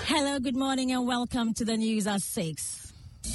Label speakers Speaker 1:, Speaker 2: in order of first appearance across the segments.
Speaker 1: Hello, good morning, and welcome to the news at 6.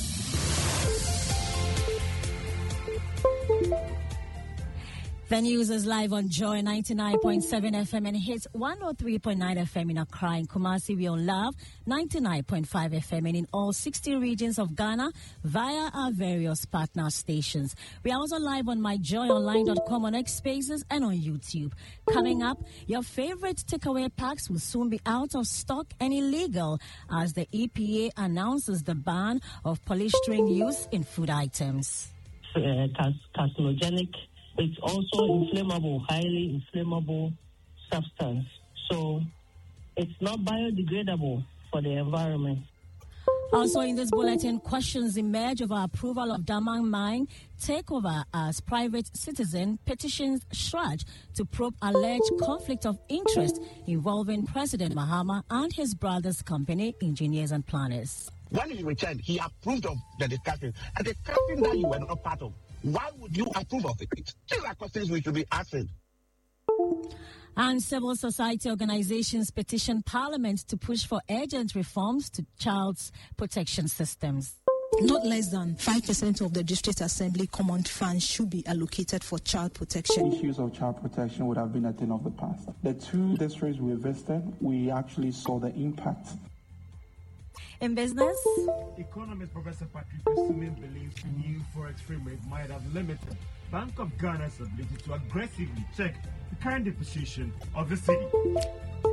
Speaker 1: The news is live on Joy 99.7 FM and hits 103.9 FM in Accra. In Kumasi, we on Love 99.5 FM and in all 60 regions of Ghana via our various partner stations. We are also live on myjoyonline.com on X Spaces and on YouTube. Coming up, your favorite takeaway packs will soon be out of stock and illegal as the EPA announces the ban of polystyrene use in food items.
Speaker 2: Carcinogenic. It's also inflammable, highly inflammable substance. So it's not biodegradable for the environment.
Speaker 1: Also in this bulletin, questions emerge over approval of Damang Mine takeover as private citizen petitions Shraj to probe alleged conflict of interest involving President Mahama and his brother's company, Engineers and Planners.
Speaker 3: When he returned, he approved of the discussion, and the discussion that you were not part of. Why would you approve of it? These are questions we should be asking.
Speaker 1: And civil society organizations petition Parliament to push for urgent reforms to child protection systems.
Speaker 4: Not less than 5% of the District Assembly Common Fund should be allocated for child protection.
Speaker 5: Issues of child protection would have been a thing of the past. The two districts we visited, we actually saw the impact.
Speaker 1: In business,
Speaker 6: economist Professor Patrick Sumin believes the new forex framework might have limited Bank of Ghana's ability to aggressively check the current depreciation of the city.